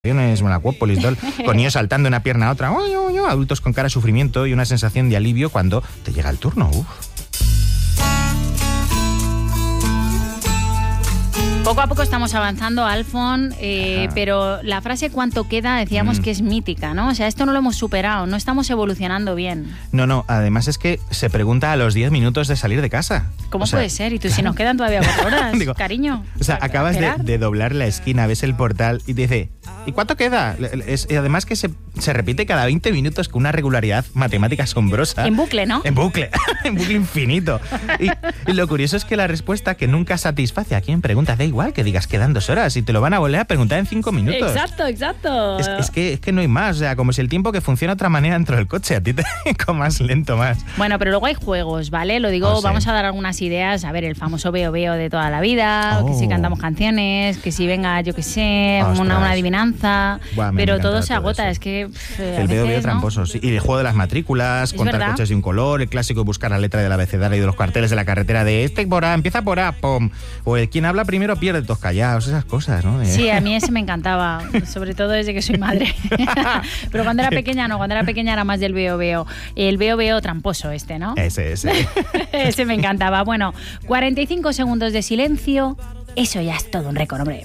la Acuópolis, con niños saltando de una pierna a otra, adultos con cara de sufrimiento y una sensación de alivio cuando te llega el turno. Poco a poco estamos avanzando, Alfon, pero la frase ¿cuánto queda? Decíamos que es mítica, ¿no? O sea, esto no lo hemos superado, no estamos evolucionando bien. No, además es que se pregunta a los 10 minutos de salir de casa. ¿Cómo puede ser? Y tú, si nos quedan todavía 4 horas, digo, cariño. O sea, acabas de doblar la esquina, ves el portal y te dice, ¿y cuánto queda? Y además que se repite cada 20 minutos con una regularidad matemática asombrosa. En bucle, ¿no? En bucle infinito. Y lo curioso es que la respuesta que nunca satisface a quien pregunta, da igual que digas quedan 2 horas y te lo van a volver a preguntar en 5 minutos. Exacto. Es que no hay más, o sea, como si el tiempo que funciona de otra manera dentro del coche, a ti te más lento más. Bueno, pero luego hay juegos, ¿vale? Lo digo, sí. Vamos a dar algunas ideas, a ver, el famoso veo de toda la vida, que si cantamos canciones, que si venga, yo qué sé, una adivinanza, pero todo se agota, es que el veo tramposo, sí. Y el juego de las matrículas, contar coches de un color, el clásico de buscar la letra del abecedario y de los carteles de la carretera de por A, empieza por A, pom. O el quien habla primero pierde, todos callados, esas cosas, ¿no? Sí, a mí ese me encantaba, sobre todo desde que soy madre. Pero cuando era pequeña era más del veo. El veo tramposo ¿no? Ese. Ese me encantaba. Bueno, 45 segundos de silencio, eso ya es todo un récord, hombre.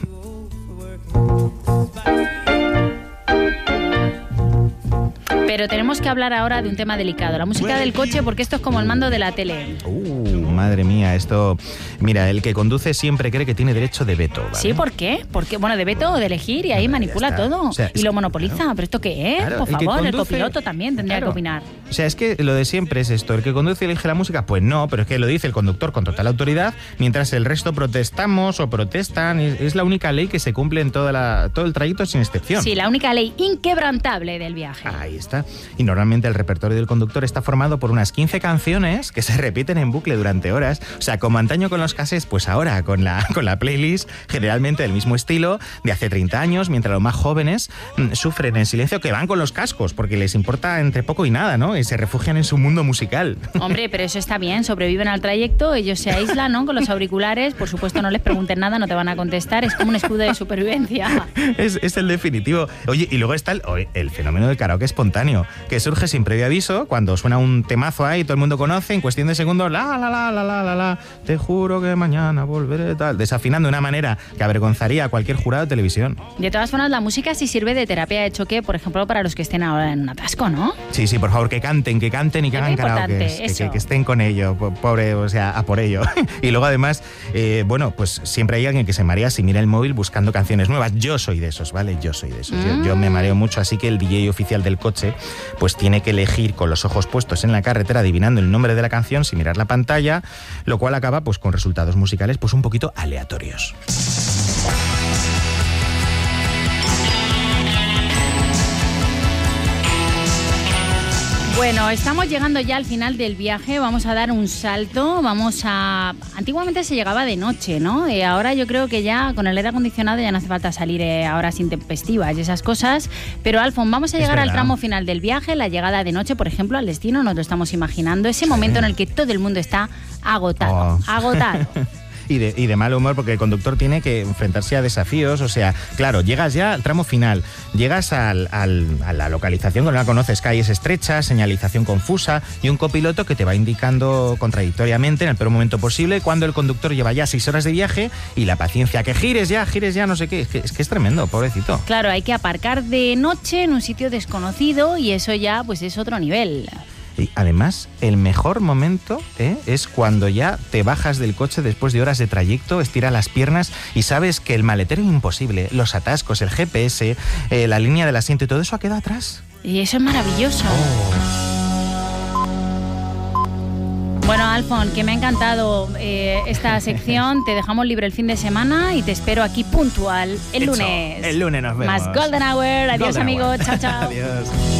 Pero tenemos que hablar ahora de un tema delicado, la música del coche, porque esto es como el mando de la tele. Madre mía, esto... Mira, el que conduce siempre cree que tiene derecho de veto, ¿vale? Sí, ¿por qué? Porque, bueno, de veto o de elegir y ahí manipula todo. O sea, y lo monopoliza. Claro. ¿Pero esto qué es? Claro, por favor, el copiloto también tendría que opinar. O sea, es que lo de siempre es esto. ¿El que conduce elige la música? Pues no, pero es que lo dice el conductor con total autoridad, mientras el resto protestamos o protestan. Es la única ley que se cumple en todo el trayecto sin excepción. Sí, la única ley inquebrantable del viaje. Ahí está. Y normalmente el repertorio del conductor está formado por unas 15 canciones que se repiten en bucle durante horas. O sea, como antaño con los cassettes, pues ahora con la playlist, generalmente del mismo estilo, de hace 30 años, mientras los más jóvenes sufren en silencio, que van con los cascos, porque les importa entre poco y nada, ¿no? Y se refugian en su mundo musical. Hombre, pero eso está bien, sobreviven al trayecto, ellos se aíslan, ¿no? Con los auriculares, por supuesto no les pregunten nada, no te van a contestar, es como un escudo de supervivencia. Es el definitivo. Oye, y luego está el fenómeno del karaoke espontáneo, que surge sin previo aviso, cuando suena un temazo ahí, todo el mundo conoce, en cuestión de segundos, la, te juro que mañana volveré, tal, desafinando de una manera que avergonzaría a cualquier jurado de televisión. De todas formas, la música sí sirve de terapia de choque, por ejemplo, para los que estén ahora en un atasco, ¿no? Sí, por favor, que canten y que hagan karaoke, que estén con ello, pobre, o sea, a por ello. Y luego además, bueno, pues siempre hay alguien que se marea si mira el móvil buscando canciones nuevas. Yo soy de esos, ¿vale? Yo me mareo mucho, así que el DJ oficial del coche pues tiene que elegir con los ojos puestos en la carretera, adivinando el nombre de la canción sin mirar la pantalla, lo cual acaba pues con resultados musicales pues un poquito aleatorios. Bueno, estamos llegando ya al final del viaje, vamos a dar un salto, Antiguamente se llegaba de noche, ¿no? Ahora yo creo que ya con el aire acondicionado ya no hace falta salir a horas intempestivas y esas cosas, pero Alfon, vamos a llegar al tramo final del viaje, la llegada de noche, por ejemplo, al destino, nos lo estamos imaginando, ese momento en el que todo el mundo está agotado. Y de mal humor, porque el conductor tiene que enfrentarse a desafíos. O sea, claro, llegas ya al tramo final, llegas a la localización que no la conoces, calles estrechas, señalización confusa y un copiloto que te va indicando contradictoriamente en el peor momento posible cuando el conductor lleva ya 6 horas de viaje y la paciencia, que gires ya, no sé qué. Es que es tremendo, pobrecito. Claro, hay que aparcar de noche en un sitio desconocido y eso ya pues es otro nivel. Y además, el mejor momento es cuando ya te bajas del coche después de horas de trayecto, estiras las piernas y sabes que el maletero imposible, los atascos, el GPS, la línea del asiento y todo eso ha quedado atrás. Y eso es maravilloso. Bueno, Alfon, que me ha encantado esta sección. Te dejamos libre el fin de semana y te espero aquí puntual el lunes. El lunes nos vemos. Más Golden Hour. Adiós, amigos. Chao. Adiós.